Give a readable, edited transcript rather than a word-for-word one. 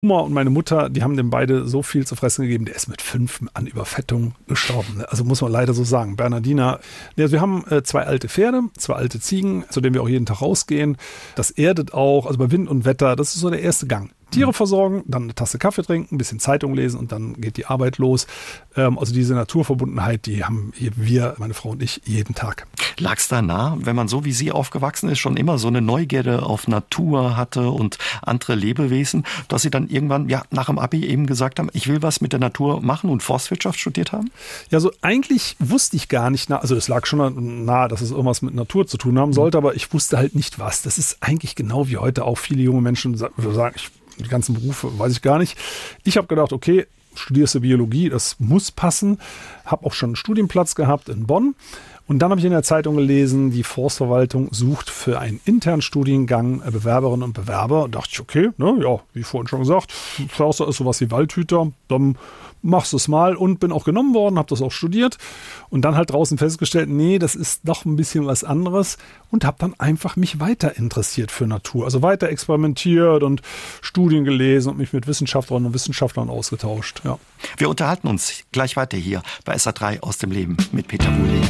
Oma und meine Mutter, die haben dem beide so viel zu fressen gegeben, der ist mit 5 an Überfettung gestorben. Also muss man leider so sagen. Bernardiner, also wir haben 2 alte Pferde, 2 alte Ziegen, zu denen wir auch jeden Tag rausgehen. Das erdet auch, also bei Wind und Wetter, das ist so der erste Gang. Tiere versorgen, dann eine Tasse Kaffee trinken, ein bisschen Zeitung lesen und dann geht die Arbeit los. Also diese Naturverbundenheit, die haben wir, meine Frau und ich, jeden Tag. Lag es da nah, wenn man so wie Sie aufgewachsen ist, schon immer so eine Neugierde auf Natur hatte und andere Lebewesen, dass Sie dann irgendwann nach dem Abi eben gesagt haben, ich will was mit der Natur machen und Forstwirtschaft studiert haben? Ja, so eigentlich wusste ich gar nicht, also es lag schon nahe, dass es irgendwas mit Natur zu tun haben sollte, aber ich wusste halt nicht was. Das ist eigentlich genau wie heute auch viele junge Menschen sagen, die ganzen Berufe weiß ich gar nicht. Ich habe gedacht, okay, studierst du Biologie, das muss passen. Habe auch schon einen Studienplatz gehabt in Bonn. Und dann habe ich in der Zeitung gelesen, die Forstverwaltung sucht für einen internen Studiengang Bewerberinnen und Bewerber. Und dachte ich, okay, wie vorhin schon gesagt, Förster ist sowas wie Waldhüter, dann machst du es mal, und bin auch genommen worden, habe das auch studiert und dann halt draußen festgestellt, nee, das ist doch ein bisschen was anderes, und habe dann einfach mich weiter interessiert für Natur, also weiter experimentiert und Studien gelesen und mich mit Wissenschaftlerinnen und Wissenschaftlern ausgetauscht. Ja. Wir unterhalten uns gleich weiter hier bei SA3 aus dem Leben mit Peter Wuhling.